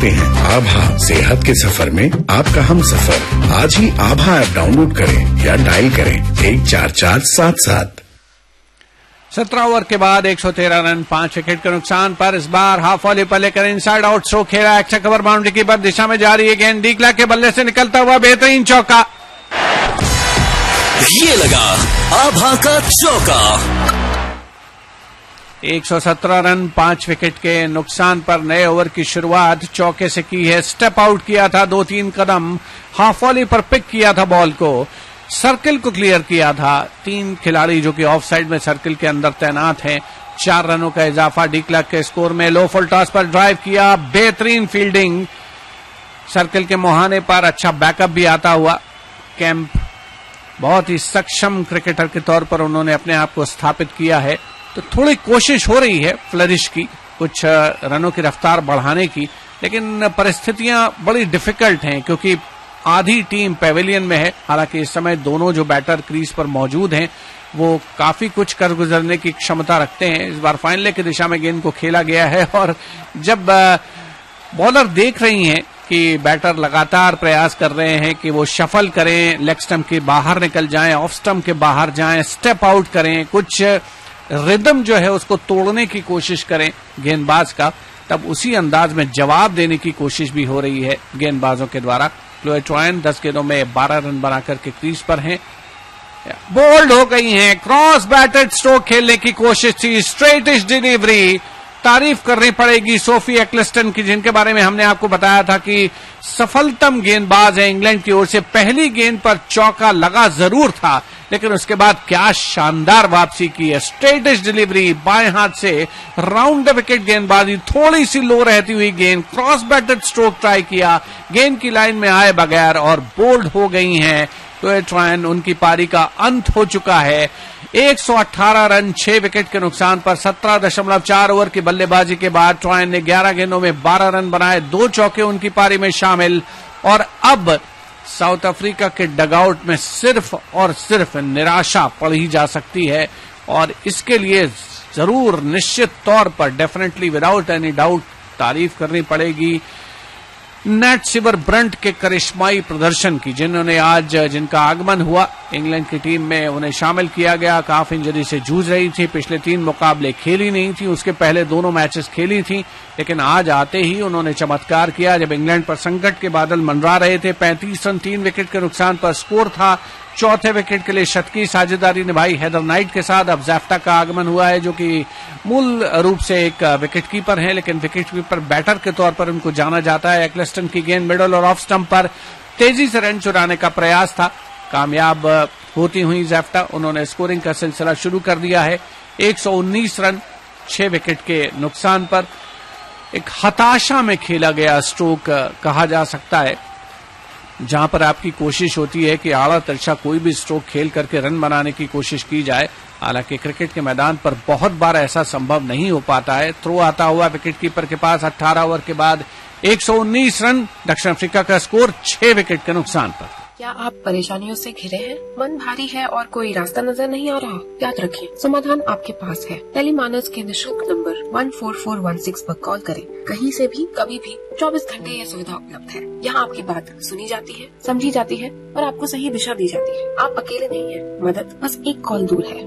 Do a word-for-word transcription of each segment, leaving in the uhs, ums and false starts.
सकते हैं। आभा, सेहत के सफर में आपका हम सफर। आज ही आभा ऐप डाउनलोड करें या डायल करें एक चार चार सात सात। सत्रह ओवर के बाद एक सौ तेरह रन, पांच विकेट के नुकसान पर इस बार हाफ वॉली पर लेकर इनसाइड आउट स्ट्रोक खेला। एक्स्ट्रा कवर बाउंड्री की पर दिशा में जा रही है गेंद, डीक्ला के बल्ले से निकलता हुआ बेहतरीन चौका। ये लगा आभा का चौका। एक सौ सत्रह रन, पांच विकेट के नुकसान पर नए ओवर की शुरुआत चौके से की है। स्टेप आउट किया था, दो तीन कदम हाफ वॉली पर पिक किया था बॉल को, सर्किल को क्लियर किया था। तीन खिलाड़ी जो कि ऑफ साइड में सर्किल के अंदर तैनात हैं। चार रनों का इजाफा डी क्लर्क के स्कोर में। लो फुल टॉस पर ड्राइव किया, बेहतरीन फील्डिंग, सर्किल के मुहाने पर अच्छा बैकअप भी आता हुआ। कैंप बहुत ही सक्षम क्रिकेटर के तौर पर उन्होंने अपने आप को स्थापित किया है। तो थोड़ी कोशिश हो रही है फ्लरिश की, कुछ रनों की रफ्तार बढ़ाने की, लेकिन परिस्थितियां बड़ी डिफिकल्ट हैं क्योंकि आधी टीम पेविलियन में है। हालांकि इस समय दोनों जो बैटर क्रीज पर मौजूद हैं वो काफी कुछ कर गुजरने की क्षमता रखते हैं। इस बार फाइनल की दिशा में गेंद को खेला गया है और जब बॉलर देख रही हैं कि बैटर लगातार प्रयास कर रहे हैं कि वो शफल करें, लेग स्टंप के बाहर निकल जाएं, ऑफ स्टंप के बाहर जाएं, स्टेप आउट करें, कुछ रिदम जो है उसको तोड़ने की कोशिश करें गेंदबाज का, तब उसी अंदाज में जवाब देने की कोशिश भी हो रही है गेंदबाजों के द्वारा। क्लोए ट्रायन दस गेंदों में बारह रन बनाकर के क्रीज पर हैं। बोल्ड हो गई हैं, क्रॉस बैटेड स्ट्रोक खेलने की कोशिश थी, स्ट्रेटिश डिलीवरी। तारीफ करनी पड़ेगी सोफी एक्लिस्टन की, जिनके बारे में हमने आपको बताया था कि सफलतम गेंदबाज है इंग्लैंड की ओर से। पहली गेंद पर चौका लगा जरूर था, लेकिन उसके बाद क्या शानदार वापसी की है। स्ट्रेटिश डिलीवरी, बाएं हाथ से राउंड द विकेट गेंदबाजी, थोड़ी सी लो रहती हुई गेंद, क्रॉस बैटेड स्ट्रोक ट्राई किया, गेंद की लाइन में आए बगैर और बोल्ड हो गई हैं क्लोए ट्रायन। उनकी पारी का अंत हो चुका है। एक सौ अठारह रन, छह विकेट के नुकसान पर सत्रह दशमलव चार ओवर की बल्लेबाजी के बाद ट्रायन ने ग्यारह गेंदों में बारह रन बनाए, दो चौके उनकी पारी में शामिल। और अब साउथ अफ्रीका के डगआउट में सिर्फ और सिर्फ निराशा पड़ी जा सकती है और इसके लिए जरूर निश्चित तौर पर डेफिनेटली विदाउट एनी डाउट तारीफ करनी पड़ेगी नेट सिवर ब्रंट के करिश्माई प्रदर्शन की, जिन्होंने आज जिनका आगमन हुआ इंग्लैंड की टीम में, उन्हें शामिल किया गया। काफ इंजरी से जूझ रही थी, पिछले तीन मुकाबले खेली नहीं थी, उसके पहले दोनों मैचेस खेली थी, लेकिन आज आते ही उन्होंने चमत्कार किया जब इंग्लैंड पर संकट के बादल मंडरा रहे थे। पैंतीस रन, तीन विकेट के नुकसान पर स्कोर था। चौथे विकेट के लिए शतकी साझेदारी निभाई हेदर नाइट के साथ। अब जैफ्टा का आगमन हुआ है जो कि मूल रूप से एक विकेट कीपर हैं, लेकिन विकेट कीपर बैटर के तौर पर उनको जाना जाता है। एक्लेस्टन की गेंद मिडल और ऑफ स्टंप पर तेजी से रन चुराने का प्रयास था, कामयाब होती हुई जैफ्टा। उन्होंने स्कोरिंग का सिलसिला शुरू कर दिया है। एक सौ उन्नीस रन, छह विकेट के नुकसान पर एक हताशा में खेला गया स्ट्रोक कहा जा सकता है, जहां पर आपकी कोशिश होती है कि आड़ा तिरछा कोई भी स्ट्रोक खेल करके रन बनाने की कोशिश की जाए। हालांकि क्रिकेट के मैदान पर बहुत बार ऐसा संभव नहीं हो पाता है। थ्रो आता हुआ विकेट कीपर के पास अठारह ओवर के बाद एक सौ उन्नीस रन, दक्षिण अफ्रीका का स्कोर छह विकेट के नुकसान पर। क्या आप परेशानियों से घिरे हैं? मन भारी है और कोई रास्ता नजर नहीं आ रहा? याद रखें, समाधान आपके पास है। टेलीमानस के निःशुल्क number one four four one six पर कॉल करें। कहीं से भी, कभी भी, चौबीस घंटे यह सुविधा उपलब्ध है। यहाँ आपकी बात सुनी जाती है, समझी जाती है और आपको सही दिशा दी जाती है। आप अकेले नहीं हैं, मदद बस एक कॉल दूर है।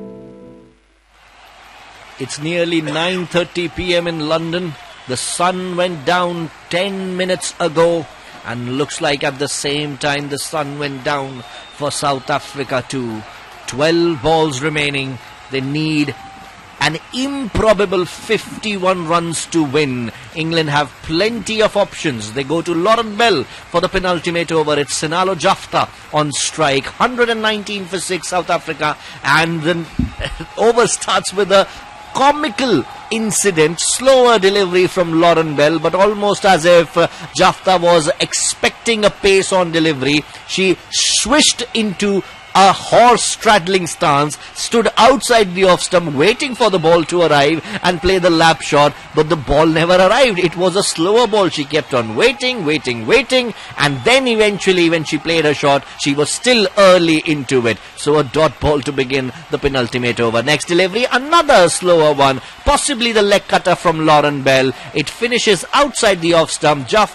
It's nearly nine thirty p m in London. The sun went down ten minutes ago. And looks like at the same time the sun went down for South Africa too. twelve balls remaining. They need an improbable fifty-one runs to win. England have plenty of options. They go to Lauren Bell for the penultimate over. It's Sinalo Jafta on strike. one hundred nineteen for six South Africa. And the over starts with a comical incident, slower delivery from Lauren Bell, but almost as if uh, Jafta was expecting a pace on delivery. She swished into a horse-straddling stance, stood outside the off-stump waiting for the ball to arrive and play the lap shot, but the ball never arrived. It was a slower ball. She kept on waiting, waiting, waiting, and then eventually when she played her shot, she was still early into it. So a dot ball to begin the penultimate over. Next delivery, another slower one, possibly the leg cutter from Lauren Bell. It finishes outside the off-stump.